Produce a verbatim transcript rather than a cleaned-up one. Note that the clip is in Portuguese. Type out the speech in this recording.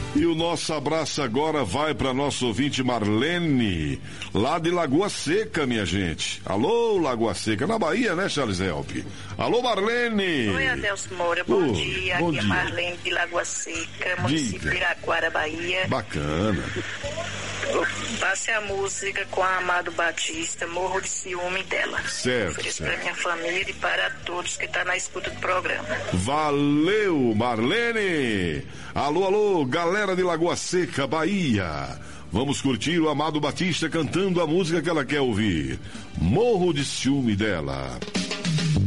E o nosso abraço agora vai para nosso ouvinte Marlene, lá de Lagoa Seca, minha gente. Alô, Lagoa Seca, na Bahia, né, Charles Help? Alô, Marlene. Oi, Adelso Moura, bom oh, dia. Bom Aqui dia. é Marlene de Lagoa Seca, município Diga. de Iraquara, Bahia. Bacana. Passe a música com a Amado Batista, Morro de Ciúme dela. Certo, Ofereço certo. para minha família e para todos que estão tá na escuta do programa. Valeu, Marlene. Alô, alô, galera de Lagoa Seca, Bahia. Vamos curtir o Amado Batista cantando a música que ela quer ouvir. Morro de Ciúme dela.